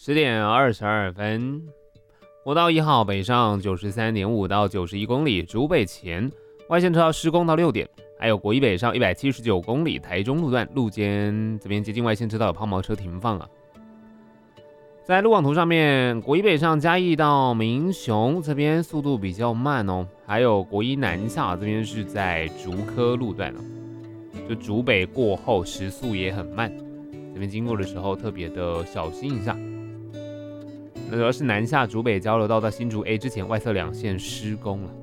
10点22分，国道1号北上93.5到91公里，竹北前外线车道施工到6点，还有国一北上179公里，台中路段路肩这边接近外线车道有抛锚车停放啊。在路网图上面，国一北上嘉义到民雄这边速度比较慢哦，还有国一南下这边是在竹科路段哦，就竹北过后时速也很慢，这边经过的时候特别的小心一下。那主要是南下竹北交流道到新竹 A 之前外侧2线施工了。